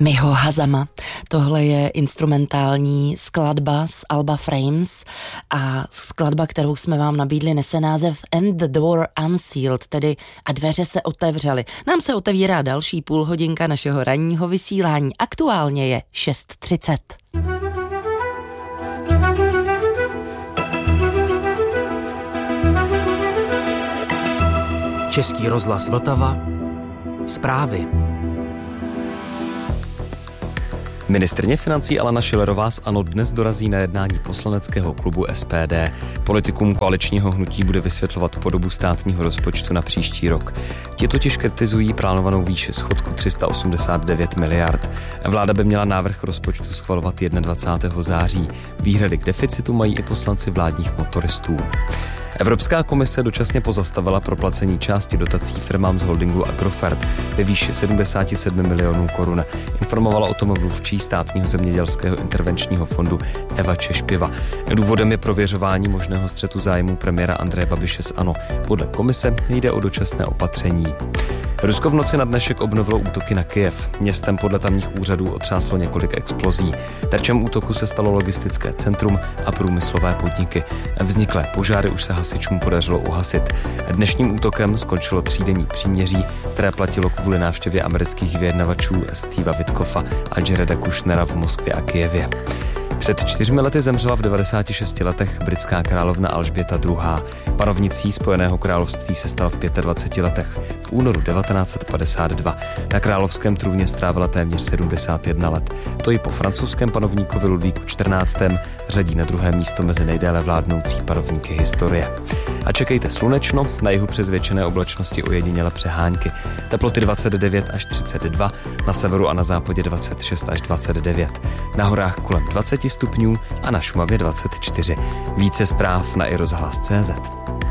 Miho Hazama. Tohle je instrumentální skladba z alba Frames a skladba, kterou jsme vám nabídli, nese název And the Door Unsealed, tedy a dveře se otevřely. Nám se otevírá další půlhodinka našeho ranního vysílání. Aktuálně je 6:30. Český rozhlas Vltava. Zprávy. Ministryně financí Alena Schillerová z ANO dnes dorazí na jednání poslaneckého klubu SPD. Politikům koaličního hnutí bude vysvětlovat podobu státního rozpočtu na příští rok. Ti totiž kritizují plánovanou výši schodku 389 miliard. Vláda by měla návrh rozpočtu schvalovat 21. září. Výhrady k deficitu mají i poslanci vládních motoristů. Evropská komise dočasně pozastavila proplacení části dotací firmám z holdingu Agrofert ve výši 77 milionů korun. Informovala o tom mluvčí státního zemědělského intervenčního fondu Eva Češpěva. Důvodem je prověřování možného střetu zájmů premiéra Andreje Babiše z ANO. Podle komise jde o dočasné opatření. Rusko v noci na dnešek obnovilo útoky na Kyjev. Městem podle tamních úřadů otřáslo několik explozí. Terčem útoku se stalo logistické centrum a průmyslové podniky. Vzniklé požáry už se hasičům podařilo uhasit. Dnešním útokem skončilo třídenní příměří, které platilo kvůli návštěvě amerických vyjednavačů Steva Witkoffa a Jareda Kushnera v Moskvě a Kyjevě. Před 4 lety zemřela v 96 letech britská královna Alžběta II. Panovnicí Spojeného království se stala v 25 letech v únoru 1952. Na královském trůně strávila téměř 71 let. To ji po francouzském panovníkovi Ludvíku XIV. Řadí na druhé místo mezi nejdéle vládnoucí panovníky historie. A čekejte slunečno, na jihu přes většiné oblačnosti ojediněle přehánky. Teploty 29 až 32, na severu a na západě 26 až 29. Na horách kolem 20 stupňů a na Šumavě 24. Více zpráv na iRozhlas.cz.